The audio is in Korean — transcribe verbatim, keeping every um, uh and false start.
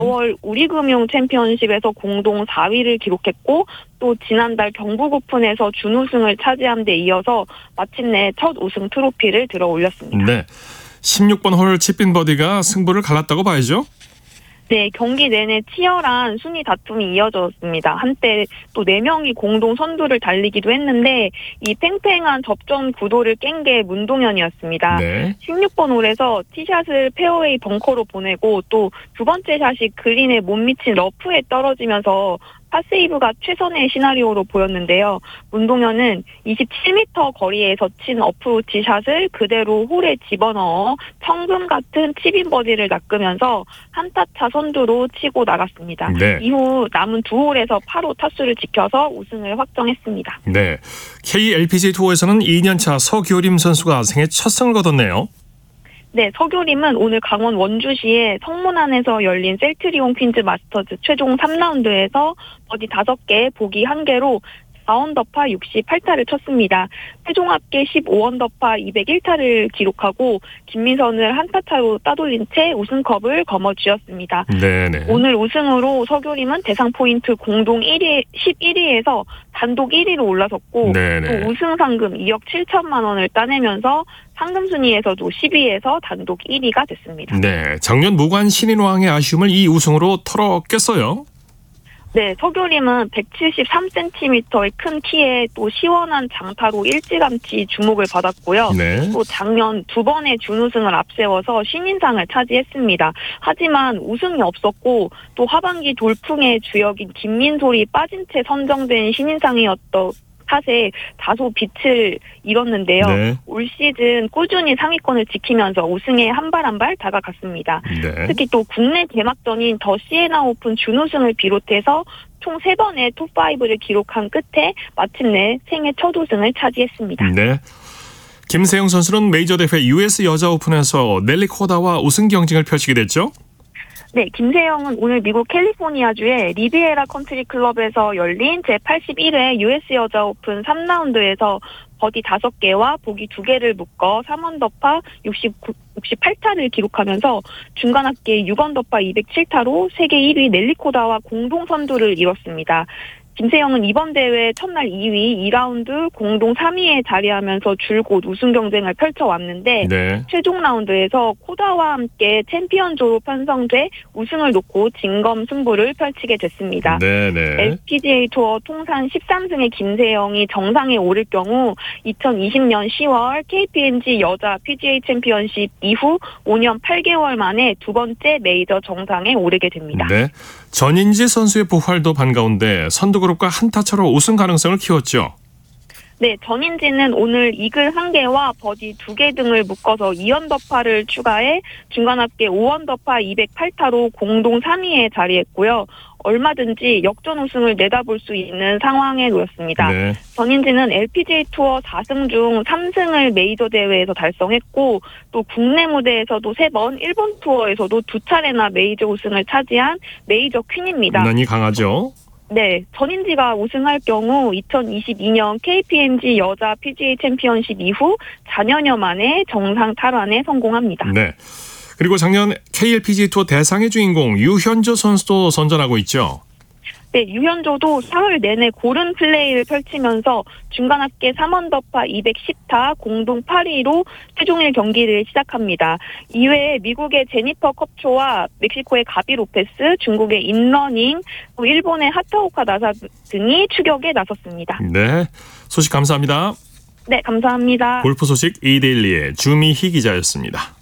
사월 우리금융 챔피언십에서 공동 사 위를 기록했고 또 지난달 경북 오픈에서 준우승을 차지한 데 이어서 마침내 첫 우승 트로피를 들어 올렸습니다. 네, 십육 번 홀 칩빈 버디가 승부를 갈랐다고 봐야죠. 네, 경기 내내 치열한 순위 다툼이 이어졌습니다. 한때 또 네 명이 공동 선두를 달리기도 했는데 이 팽팽한 접전 구도를 깬 게 문동현이었습니다. 네. 십육 번 홀에서 티샷을 페어웨이 벙커로 보내고 또 두 번째 샷이 그린에 못 미친 러프에 떨어지면서 파세이브가 최선의 시나리오로 보였는데요. 문동현은 이십칠 미터 거리에서 친 어프로치 샷을 그대로 홀에 집어넣어 청금 같은 칩인 버디를 낚으면서 한타차 선두로 치고 나갔습니다. 네. 이후 남은 두 홀에서 팔 호 타수를 지켜서 우승을 확정했습니다. 네, 케이엘피지에이 투어에서는 이 년차 서교림 선수가 생애 첫 승을 거뒀네요. 네, 서교림은 오늘 강원 원주시의 성문안에서 열린 셀트리온 퀸즈 마스터즈 최종 삼 라운드에서 버디 다섯 개, 보기 한 개로 사 언더파 육십팔 타를 쳤습니다. 최종 합계 십오 언더파 이백일 타를 기록하고 김민선을 한타 차로 따돌린 채 우승컵을 거머쥐었습니다. 네네. 오늘 우승으로 서교림은 대상 포인트 공동 일 위, 십일 위에서 단독 일 위로 올라섰고 네네. 또 우승 상금 이억 칠천만 원을 따내면서 상금 순위에서도 십 위에서 단독 일 위가 됐습니다. 네, 작년 무관 신인왕의 아쉬움을 이 우승으로 털었겠어요. 네, 서교림은 백칠십삼 센티미터의 큰 키에 또 시원한 장타로 일찌감치 주목을 받았고요. 네. 또 작년 두 번의 준우승을 앞세워서 신인상을 차지했습니다. 하지만 우승이 없었고 또 하반기 돌풍의 주역인 김민솔이 빠진 채 선정된 신인상이었던 탓에 다소 빛을 잃었는데요. 네. 올 시즌 꾸준히 상위권을 지키면서 우승에 한 발 한 발 다가갔습니다. 네. 특히 또 국내 개막전인 더 시에나 오픈 준우승을 비롯해서 총 세 번의 톱오를 기록한 끝에 마침내 생애 첫 우승을 차지했습니다. 네. 김세영 선수는 메이저 대회 유에스 여자 오픈에서 넬리 코다와 우승 경쟁을 펼치게 됐죠. 네, 김세영은 오늘 미국 캘리포니아주의 리비에라 컨트리 클럽에서 열린 제팔십일 회 유에스 여자 오픈 삼 라운드에서 버디 다섯 개와 보기 두 개를 묶어 삼 언더파 육십팔 타를 기록하면서 중간 합계 육 언더파 이백칠 타로 세계 일 위 넬리코다와 공동 선두를 이뤘습니다. 김세영은 이번 대회 첫날 이 위, 이 라운드 공동 삼 위에 자리하면서 줄곧 우승 경쟁을 펼쳐왔는데 네. 최종 라운드에서 코다와 함께 챔피언조로 편성돼 우승을 놓고 진검 승부를 펼치게 됐습니다. 네네. 엘피지에이 투어 통산 십삼 승의 김세영이 정상에 오를 경우 이천이십 년 시월 케이피엔지 여자 피지에이 챔피언십 이후 오 년 팔 개월 만에 두 번째 메이저 정상에 오르게 됩니다. 네. 전인지 선수의 부활도 반가운데 선두그룹과 한타차로 우승 가능성을 키웠죠. 네, 전인지는 오늘 이글 한 개와 버디 두 개 등을 묶어서 이 언더파를 추가해 중간 합계 오 언더파 이백팔 타로 공동 삼 위에 자리했고요. 얼마든지 역전 우승을 내다볼 수 있는 상황에 놓였습니다. 네. 전인지는 엘피지에이 투어 사 승 중 삼 승을 메이저 대회에서 달성했고 또 국내 무대에서도 세 번, 일본 투어에서도 두 차례나 메이저 우승을 차지한 메이저 퀸입니다. 유난히 강하죠. 네, 전인지가 우승할 경우 이천이십이 년 케이피엔지 여자 피지에이 챔피언십 이후 사 년여 만에 정상 탈환에 성공합니다. 네. 그리고 작년 케이엘피지에이 투어 대상의 주인공 유현조 선수도 선전하고 있죠. 네, 유현조도 사흘 내내 고른 플레이를 펼치면서 중간 합계 삼 언더파 이백십 타 공동 팔 위로 최종일 경기를 시작합니다. 이외에 미국의 제니퍼 컵초와 멕시코의 가비 로페스, 중국의 인러닝, 또 일본의 하타오카 나사 등이 추격에 나섰습니다. 네, 소식 감사합니다. 네, 감사합니다. 골프 소식 이데일리의 주미희 기자였습니다.